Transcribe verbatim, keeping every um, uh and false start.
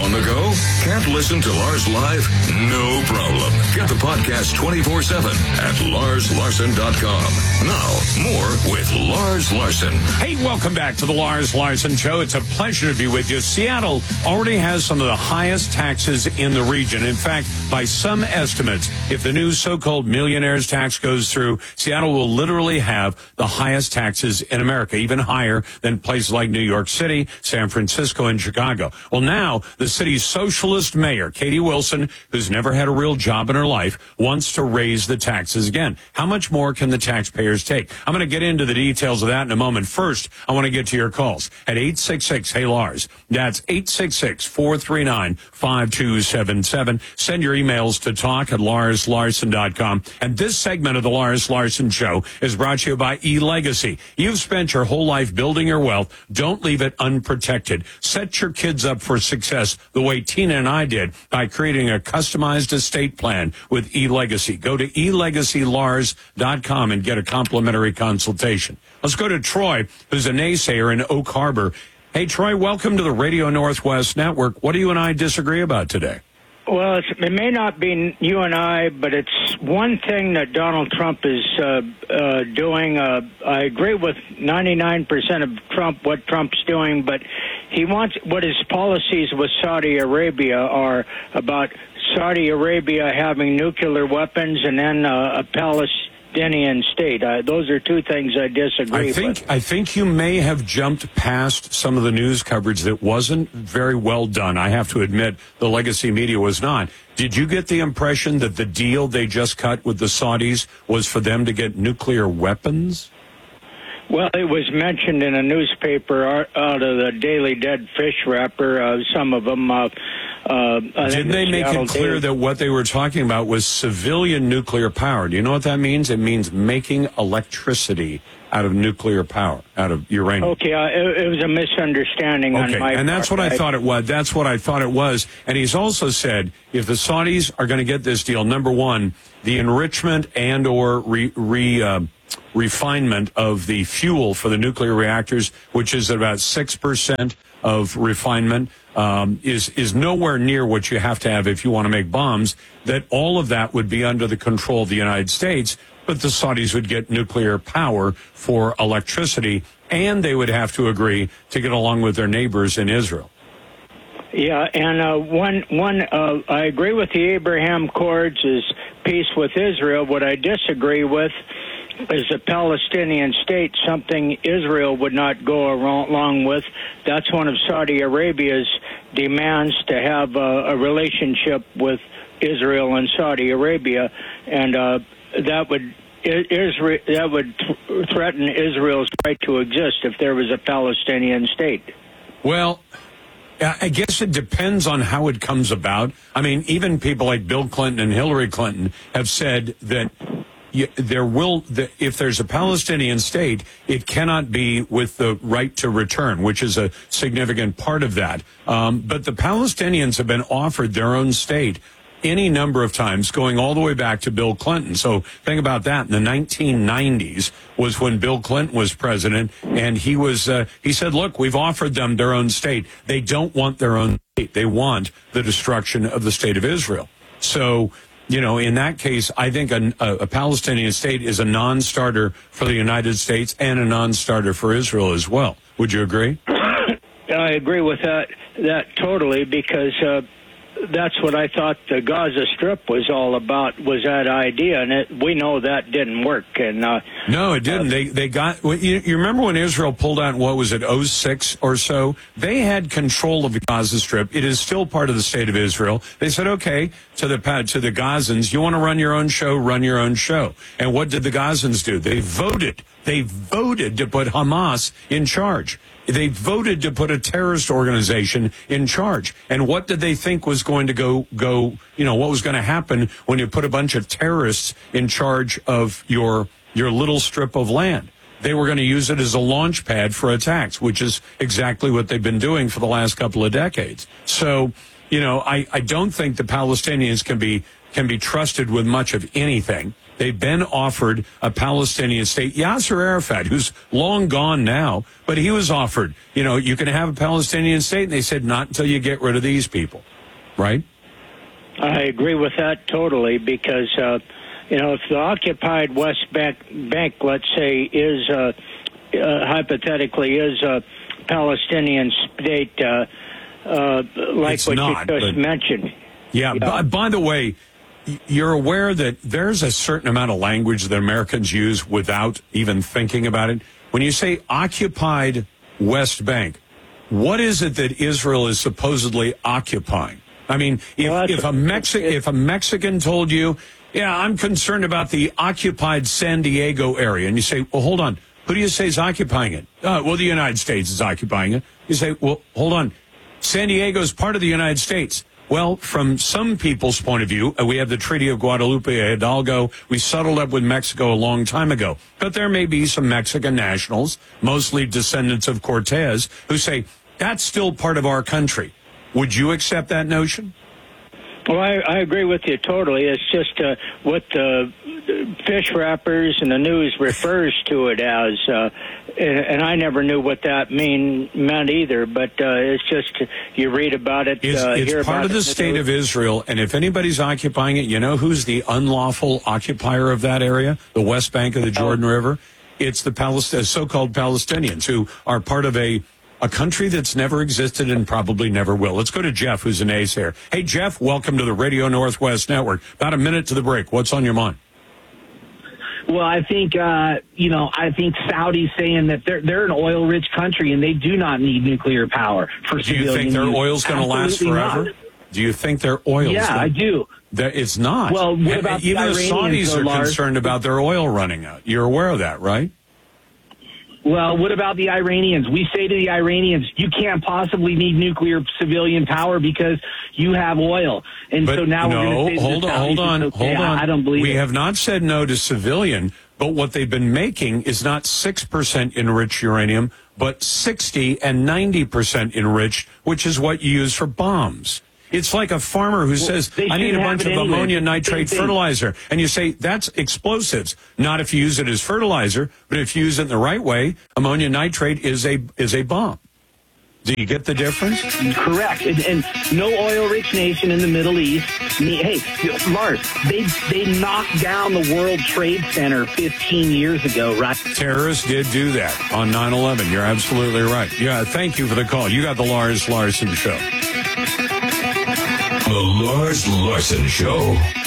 On the go? Can't listen to Lars live? No problem. Get the podcast twenty-four seven at lars larson dot com. Now, more with Lars Larson. Hey, welcome back to the Lars Larson Show. It's a pleasure to be with you. Seattle already has some of the highest taxes in the region. In fact, by some estimates, if the new so-called millionaires tax goes through, Seattle will literally have the highest taxes in America, even higher than places like New York City, San Francisco, and Chicago. Well, now the city's socialist mayor, Katie Wilson, who's never had a real job in her life, wants to raise the taxes again. How much more can the taxpayers take? I'm going to get into the details of that in a moment. First, I want to get to your calls at eight six six, hey Lars. That's eight six six, four three nine, five two seven seven. Send your emails to talk at lars larson dot com. And this segment of the Lars Larson Show is brought to you by eLegacy. You've spent your whole life building your wealth. Don't leave it unprotected. Set your kids up for success the way Tina and I did by creating a customized estate plan with eLegacy. Go to e legacy lars dot com and get a complimentary consultation. Let's go to Troy, who's a naysayer in Oak Harbor. Hey, Troy, welcome to the Radio Northwest Network. What do you and I disagree about today? Well, it's, it may not be you and I, but it's one thing that Donald Trump is uh, uh, doing. Uh, I agree with ninety-nine percent of Trump, what Trump's doing, but he wants, what his policies with Saudi Arabia are about Saudi Arabia having nuclear weapons and then uh, a Palestinian state. Uh, those are two things I disagree I think, with. I think you may have jumped past some of the news coverage that wasn't very well done. I have to admit the legacy media was not. Did you get the impression that the deal they just cut with the Saudis was for them to get nuclear weapons? Well, it was mentioned in a newspaper out of the Daily Dead Fish wrapper, uh, some of them. Uh, uh, Didn't they make it clear Daily... that what they were talking about was civilian nuclear power? Do you know what that means? It means making electricity out of nuclear power, out of uranium. Okay, uh, it, it was a misunderstanding okay, on my and that's part. what I thought it was. That's what I thought it was. And he's also said if the Saudis are going to get this deal, number one, the enrichment and or re... re uh, refinement of the fuel for the nuclear reactors, which is about six percent of refinement, um, is, is nowhere near what you have to have if you want to make bombs, that all of that would be under the control of the United States, but the Saudis would get nuclear power for electricity, and they would have to agree to get along with their neighbors in Israel. Yeah, and uh, one, one, uh, I agree with the Abraham Accords is peace with Israel. What I disagree with is a Palestinian state, something Israel would not go along with. That's one of Saudi Arabia's demands, to have a, a relationship with Israel and Saudi Arabia, and uh, that would Israel that would th- threaten Israel's right to exist if there was a Palestinian state. Well, I guess it depends on how it comes about. I mean, even people like Bill Clinton and Hillary Clinton have said that You, there will, the, if there's a Palestinian state, it cannot be with the right to return, which is a significant part of that. Um, but the Palestinians have been offered their own state any number of times, going all the way back to Bill Clinton. So think about that. In the nineteen nineties was when Bill Clinton was president, and he was uh, he said, look, we've offered them their own state. They don't want their own state. They want the destruction of the state of Israel. So, you know, in that case, I think a, a Palestinian state is a non-starter for the United States and a non-starter for Israel as well. Would you agree? I agree with that that totally, because uh, that's what I thought the Gaza Strip was all about, was that idea, and it, we know that didn't work. And uh, no, it didn't. Uh, they they got. You, you remember when Israel pulled out? What was it, oh six or so? They had control of the Gaza Strip. It is still part of the state of Israel. They said, okay, to the to the Gazans, you want to run your own show, run your own show. And what did the Gazans do? They voted. They voted to put Hamas in charge. They voted to put a terrorist organization in charge. And what did they think was going to go, go, you know, what was going to happen when you put a bunch of terrorists in charge of your, your little strip of land? They were going to use it as a launch pad for attacks, which is exactly what they've been doing for the last couple of decades. So, you know, I, I don't think the Palestinians can be, can be trusted with much of anything. They've been offered a Palestinian state. Yasser Arafat, who's long gone now, but he was offered, you know, you can have a Palestinian state. And they said, not until you get rid of these people. Right? I agree with that totally because, uh, you know, if the occupied West Bank, Bank let's say, is uh, uh, hypothetically is a Palestinian state, uh, uh, like it's what not, you just but, mentioned. Yeah, yeah. By, by the way, you're aware that there's a certain amount of language that Americans use without even thinking about it. When you say occupied West Bank, what is it that Israel is supposedly occupying? I mean, if, well, if a Mexi- if a Mexican told you, yeah, I'm concerned about the occupied San Diego area, and you say, well, hold on, who do you say is occupying it? Uh, well, the United States is occupying it. You say, well, hold on, San Diego is part of the United States. Well, from some people's point of view, we have the Treaty of Guadalupe Hidalgo. We settled up with Mexico a long time ago. But there may be some Mexican nationals, mostly descendants of Cortez, who say, that's still part of our country. Would you accept that notion? Well, I, I agree with you totally. It's just uh, what the fish wrappers and the news refers to it as, uh, and, and I never knew what that mean meant either. But uh, it's just you read about it. It's, uh, it's hear part about of the it state of Israel, and if anybody's occupying it, you know who's the unlawful occupier of that area, the West Bank of the Jordan oh. River? It's the Palest- so-called Palestinians who are part of a A country that's never existed and probably never will. Let's go to Jeff, who's an ace here. Hey, Jeff, welcome to the Radio Northwest Network. About a minute to the break. What's on your mind? Well, I think, uh, you know, I think Saudi's saying that they're they're an oil-rich country and they do not need nuclear power for civilian use. Do you think their oil's going to last forever? Not. Do you think their oil's Yeah, gonna... I do. That it's not. Well, what about Even the, the Iranians, Saudis though, are Lars? concerned about their oil running out. You're aware of that, right? Well, what about the Iranians? We say to the Iranians, you can't possibly need nuclear civilian power because you have oil. And but so now no, we're going to say hold to the on, hold on, okay, hold on. I, I don't believe we it. have not said no to civilian, but what they've been making is not six percent enriched uranium, but sixty and ninety percent enriched, which is what you use for bombs. It's like a farmer who well, says, I need a bunch of anyway. ammonia nitrate fertilizer. And you say, that's explosives. Not if you use it as fertilizer, but if you use it in the right way, ammonia nitrate is a is a bomb. Do you get the difference? Correct. And, and no oil-rich nation in the Middle East. Hey, Lars, they, they knocked down the World Trade Center fifteen years ago, right? Terrorists did do that on nine eleven. You're absolutely right. Yeah, thank you for the call. You got the Lars Larson Show. The Lars Larson Show.